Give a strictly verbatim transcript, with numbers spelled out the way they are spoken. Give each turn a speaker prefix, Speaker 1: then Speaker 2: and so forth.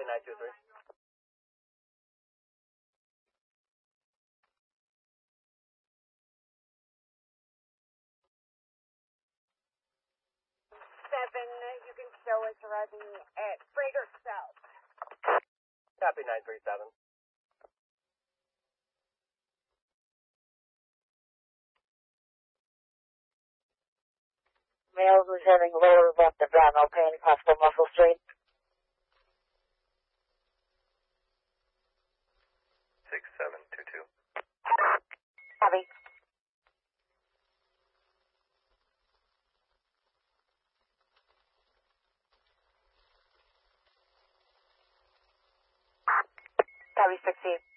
Speaker 1: Copy nine two three.
Speaker 2: Seven, you can show us arriving at Freighter South.
Speaker 1: Copy nine three seven.
Speaker 3: Male who's heading lower left of Bravo, Payne, Possible Muscle Street.
Speaker 1: Six seven two two.
Speaker 3: Copy. Copy sixteen.